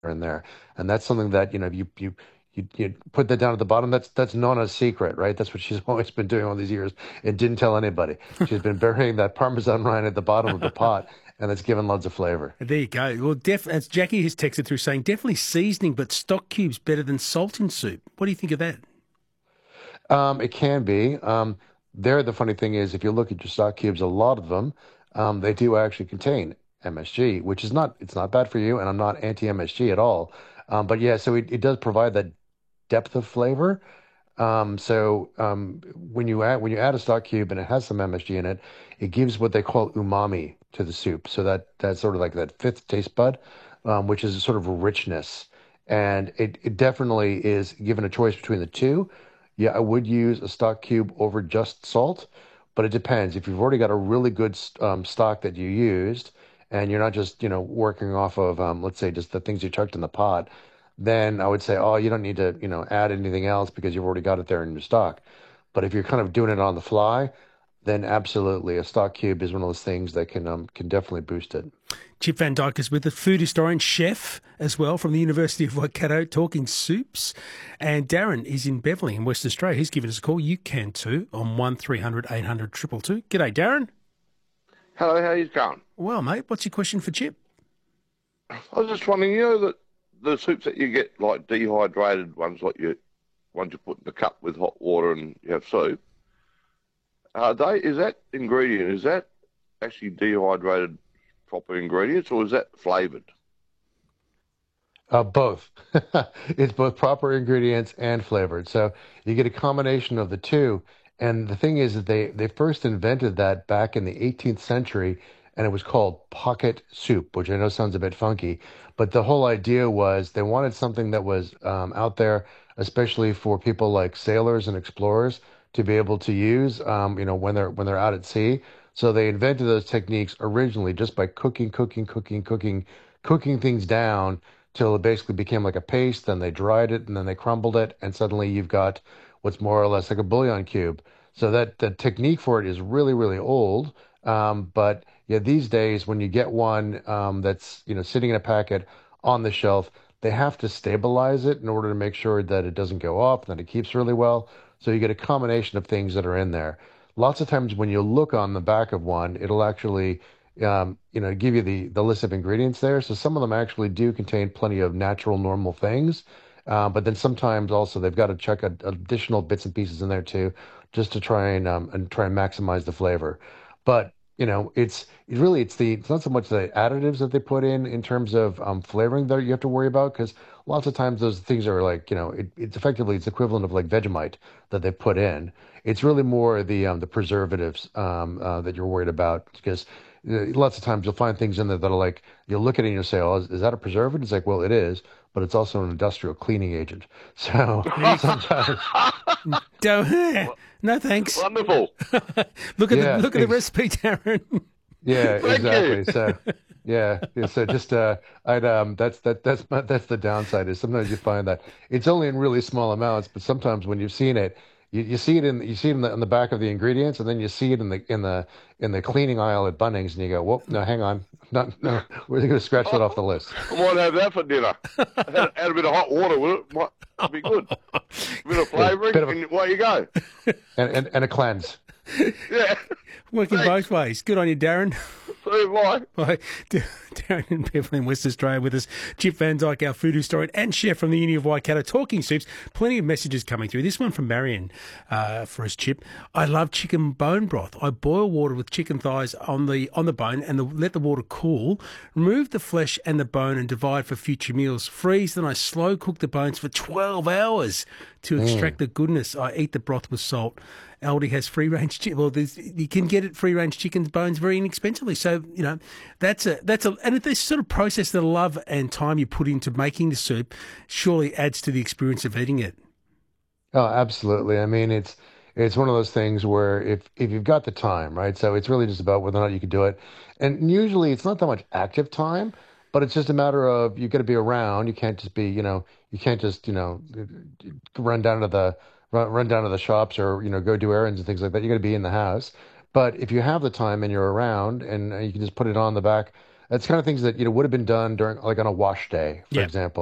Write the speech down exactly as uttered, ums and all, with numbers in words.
in there, and that's something that you know you you. You, you put that down at the bottom. That's that's Nona's secret, right? That's what she's always been doing all these years and didn't tell anybody. She's been burying that Parmesan rind at the bottom of the pot, and it's given loads of flavor. There you go. Well, def- as Jackie has texted through saying, definitely seasoning, but stock cubes better than salt in soup. What do you think of that? Um, it can be. Um, there, the funny thing is, if you look at your stock cubes, a lot of them, um, they do actually contain M S G, which is not, it's not bad for you, and I'm not anti-M S G at all. Um, but yeah, so it, it does provide that depth of flavor. Um, so um, when you add when you add a stock cube and it has some M S G in it, it gives what they call umami to the soup. So that that's sort of like that fifth taste bud, um, which is a sort of a richness. And it, it definitely is given a choice between the two. Yeah, I would use a stock cube over just salt, but it depends. If you've already got a really good um, stock that you used, and you're not just, you know, working off of, um, let's say, just the things you chucked in the pot, then I would say, oh, you don't need to, you know, add anything else because you've already got it there in your stock. But if you're kind of doing it on the fly, then absolutely, a stock cube is one of those things that can um, can definitely boost it. Chip Van Dyke is with the food historian, chef as well from the University of Waikato, talking soups. And Darren is in Beverley in West Australia. He's given us a call. You can too on one three hundred eight hundred two two two. G'day, Darren. Hello, how you going? Well, mate, what's your question for Chip? I was just wondering, you know that the soups that you get, like dehydrated ones, like you ones you put in the cup with hot water and you have soup, are they, is that ingredient, is that actually dehydrated proper ingredients or is that flavoured? Uh, both. It's both proper ingredients and flavored. So you get a combination of the two. And the thing is that they, they first invented that back in the eighteenth century, and it was called pocket soup, which I know sounds a bit funky. But the whole idea was they wanted something that was um, out there, especially for people like sailors and explorers to be able to use, um, you know, when they're when they're out at sea. So they invented those techniques originally just by cooking, cooking, cooking, cooking, cooking things down till it basically became like a paste. Then they dried it and then they crumbled it, and suddenly you've got what's more or less like a bouillon cube. So that the technique for it is really, really old. Um, but yeah, these days when you get one um, that's you know sitting in a packet on the shelf, they have to stabilize it in order to make sure that it doesn't go off and that it keeps really well. So you get a combination of things that are in there. Lots of times when you look on the back of one, it'll actually um, you know, give you the the list of ingredients there. So some of them actually do contain plenty of natural, normal things. Uh, but then sometimes also they've got to check a, additional bits and pieces in there too, just to try and um, and try and maximize the flavor. But you know, it's it's really it's the it's not so much the additives that they put in in terms of um, flavoring that you have to worry about because lots of times those things are like you know it, it's effectively it's equivalent of like Vegemite that they put in. It's really more the um, the preservatives um, uh, that you're worried about because uh, lots of times you'll find things in there that are like you'll look at it and you'll say, "Oh, is, is that a preservative?" It's like, well, it is, but it's also an industrial cleaning agent. So sometimes, Don't, no, thanks. Wonderful. Look at the yeah, look at the ex recipe, Darren. yeah, Thank you. exactly. So yeah, yeah, so just uh, I'd um, that's that that's my, that's the downside is sometimes you find that it's only in really small amounts, but sometimes when you've seen it. You, you see it in you see it in the, in the back of the ingredients, and then you see it in the in the in the cleaning aisle at Bunnings, and you go, "Whoop, no, hang on, no, no, we're going to scratch that off the list." I might have that for dinner. Add, add a bit of hot water with it. Might be good. A bit of Yeah, flavouring, bit of a, and away you go. and, and and a cleanse. Yeah. Working Thanks. both ways. Good on you, Darren. So bye. Hi, Darren in Beverley in West Australia with us. Chip Van Dyke, our food historian and chef from the Uni of Waikato, talking soups. Plenty of messages coming through. This one from Marion uh, for us, Chip. I love chicken bone broth. I boil water with chicken thighs on the on the bone and the, let the water cool. Remove the flesh and the bone and divide for future meals. Freeze, then I slow cook the bones for twelve hours to extract the goodness. I eat the broth with salt. Aldi has free range chicken. Well, there's, you can get it free range chicken bones very inexpensively. So you know that's a that's a and this sort of process that love and time you put into making the soup surely adds to the experience of eating it. Oh, absolutely. I mean, it's it's one of those things where if if you've got the time, right? So it's really just about whether or not you can do it. And usually it's not that much active time, but it's just a matter of you got to be around. You can't just be, you know, you can't just, you know, run down to the run, run down to the shops or, you know, go do errands and things like that. You got to be in the house. But if you have the time and you're around and uh, you can just put it on the back That's kind of things that you know would have been done during like on a wash day, for Yeah. example.